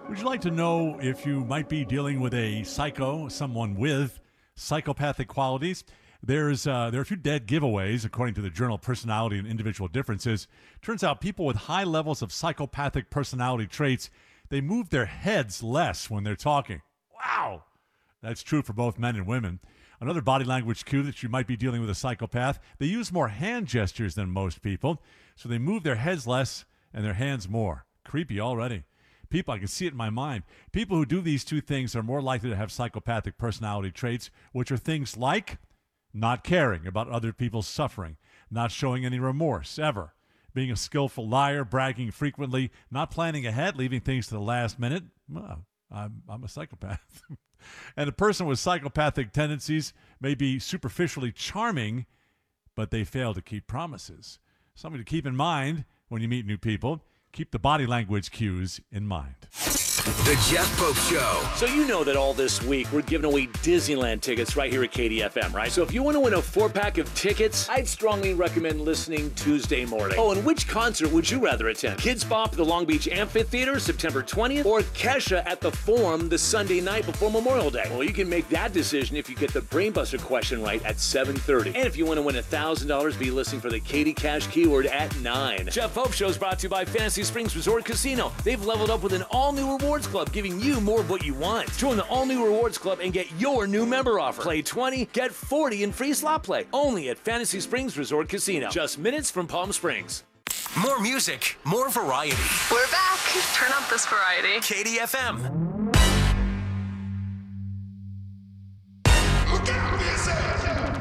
Would you like to know if you might be dealing with a psycho, someone with psychopathic qualities? There are a few dead giveaways, according to the journal Personality and Individual Differences. Turns out people with high levels of psychopathic personality traits, they move their heads less when they're talking. Wow! That's true for both men and women. Another body language cue that you might be dealing with a psychopath, they use more hand gestures than most people, so they move their heads less and their hands more. Creepy already. People, I can see it in my mind. People who do these two things are more likely to have psychopathic personality traits, which are things like not caring about other people's suffering, not showing any remorse ever, being a skillful liar, bragging frequently, not planning ahead, leaving things to the last minute. Well, I'm a psychopath. And a person with psychopathic tendencies may be superficially charming, but they fail to keep promises. Something to keep in mind when you meet new people. Keep the body language cues in mind. The Jeff Pope Show. So you know that all this week we're giving away Disneyland tickets right here at KDFM, right? So if you want to win a 4-pack of tickets, I'd strongly recommend listening Tuesday morning. Oh, and which concert would you rather attend? Kids Bop at the Long Beach Amphitheater, September 20th, or Kesha at the Forum the Sunday night before Memorial Day? Well, you can make that decision if you get the Brainbuster question right at 7:30. And if you want to win $1,000, be listening for the Katie Cash keyword at 9. Jeff Pope Show is brought to you by Fantasy Springs Resort Casino. They've leveled up with an all-new rewards club, giving you more of what you want. Join the all-new rewards club and get your new member offer. Play 20, get 40 in free slot play. Only at Fantasy Springs Resort Casino. Just minutes from Palm Springs. More music, more variety. We're back. Turn up this variety. KDFM.